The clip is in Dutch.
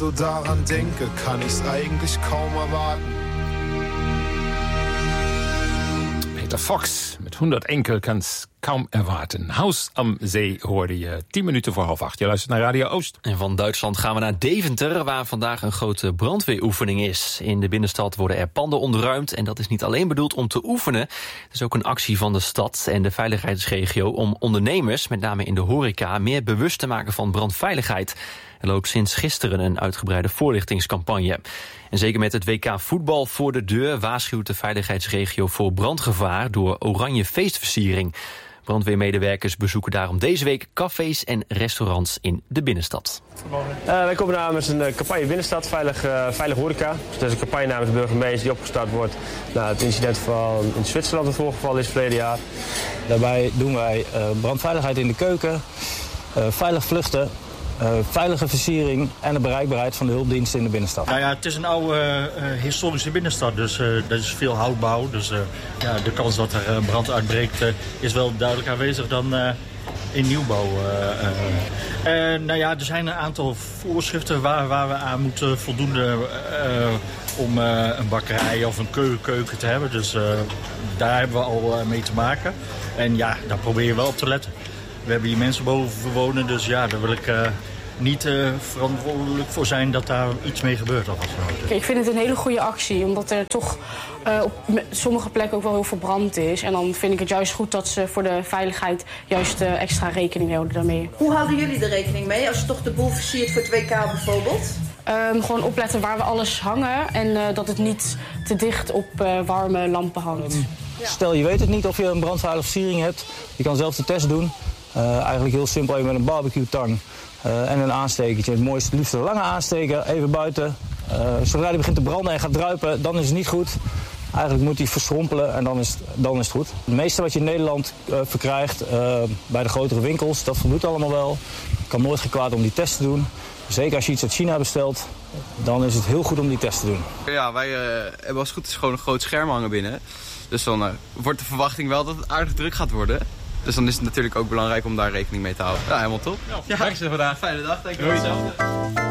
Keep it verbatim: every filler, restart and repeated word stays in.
So daran denke, kann ich's eigentlich kaum erwarten. Peter Fox met honderd enkel kan's kaum erwarten. Haus am Zee hoorde je tien minuten voor half acht. Je luistert naar Radio Oost. En van Duitsland gaan we naar Deventer, waar vandaag een grote brandweeroefening is. In de binnenstad worden er panden ontruimd en dat is niet alleen bedoeld om te oefenen. Het is ook een actie van de stad en de veiligheidsregio om ondernemers, met name in de horeca, meer bewust te maken van brandveiligheid. Er loopt sinds gisteren een uitgebreide voorlichtingscampagne. En zeker met het W K voetbal voor de deur waarschuwt de veiligheidsregio voor brandgevaar door oranje feestversiering. Brandweermedewerkers bezoeken daarom deze week cafés en restaurants in de binnenstad. Uh, wij komen namens een uh, campagne Binnenstad, veilig, uh, veilig horeca. Dus dat is een campagne namens de burgemeester die opgestart wordt na het incident van in Zwitserland dat voorgevallen is verleden jaar. Daarbij doen wij uh, brandveiligheid in de keuken, uh, veilig vluchten, uh, veilige versiering en de bereikbaarheid van de hulpdiensten in de binnenstad. Nou ja, het is een oude uh, historische binnenstad, dus uh, dat is veel houtbouw. Dus uh, ja, de kans dat er uh, brand uitbreekt uh, is wel duidelijk aanwezig dan uh, in nieuwbouw. Uh, uh. Uh, nou ja, er zijn een aantal voorschriften waar, waar we aan moeten voldoen uh, om uh, een bakkerij of een keuken te hebben. Dus uh, daar hebben we al uh, mee te maken. En ja, daar probeer je wel op te letten. We hebben hier mensen boven wonen, dus ja, daar wil ik uh, niet uh, verantwoordelijk voor zijn dat daar iets mee gebeurt. Kijk, ik vind het een hele goede actie, omdat er toch uh, op sommige plekken ook wel heel veel brand is. En dan vind ik het juist goed dat ze voor de veiligheid juist uh, extra rekening houden daarmee. Hoe houden jullie er rekening mee als je toch de boel versiert voor het W K bijvoorbeeld? Um, gewoon opletten waar we alles hangen en uh, dat het niet te dicht op uh, warme lampen hangt. Um, ja. Stel je weet het niet of je een brandveilige versiering hebt, je kan zelf de test doen. Uh, eigenlijk heel simpel, even met een barbecue-tang uh, en een aanstekertje. Het mooiste, liefst een lange aansteker, even buiten. Uh, zodra die begint te branden en gaat druipen, dan is het niet goed. Eigenlijk moet hij verschrompelen en dan is, dan is het goed. Het meeste wat je in Nederland uh, verkrijgt uh, bij de grotere winkels, dat voldoet allemaal wel. Het kan nooit geen kwaad om die test te doen. Zeker als je iets uit China bestelt, dan is het heel goed om die test te doen. Ja, wij uh, hebben als het goed is gewoon een groot scherm hangen binnen. Dus dan uh, wordt de verwachting wel dat het aardig druk gaat worden. Dus dan is het natuurlijk ook belangrijk om daar rekening mee te houden. Ja, helemaal top. Ja, dank je vandaag. Fijne dag. Denk ik. Hetzelfde.